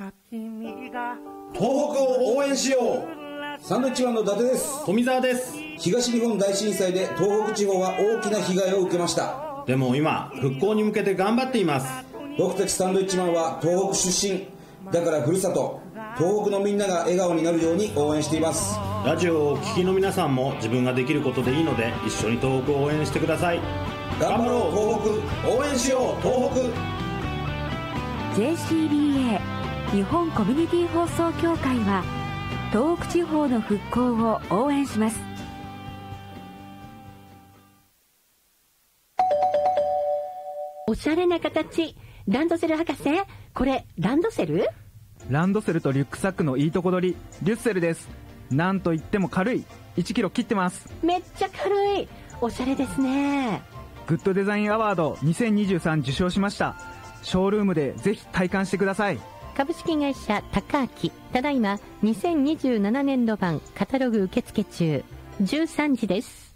東北を応援しよう。サンドウィッチマンの伊達です。 富澤です。 東日本大震災で東北地方は大きな被害を受けました。 でも今復興に向けて頑張っています。 僕たちサンドウィッチマンは東北出身だから、ふるさと東北のみんなが笑顔になるように応援しています。 ラジオをお聞きの皆さんも自分ができることでいいので一緒に東北を応援してください。 頑張ろう東北、応援しよう東北。 JCBA 日本コミュニティ放送協会は東北地方の復興を応援します。おしゃれな形、ランドセル博士、これランドセル？ ランドセルとリュックサックのいいとこ取り、リュッセルです。なんといっても軽い、1キロ切ってます。 めっちゃ軽い、おしゃれですね。 グッドデザインアワード2023受賞しました。ショールームでぜひ体感してください。 株式会社高明、ただいま2027年度版カタログ受付中。13時です。